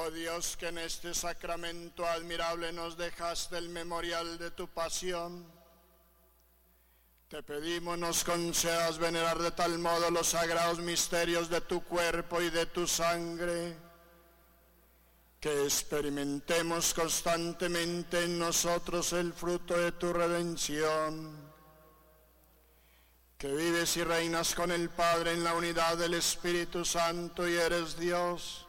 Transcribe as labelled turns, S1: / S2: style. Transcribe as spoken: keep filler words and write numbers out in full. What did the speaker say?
S1: Oh Dios, que en este sacramento admirable nos dejaste el memorial de tu pasión, te pedimos nos concedas venerar de tal modo los sagrados misterios de tu cuerpo y de tu sangre, que experimentemos constantemente en nosotros el fruto de tu redención, que vives y reinas con el Padre en la unidad del Espíritu Santo y eres Dios,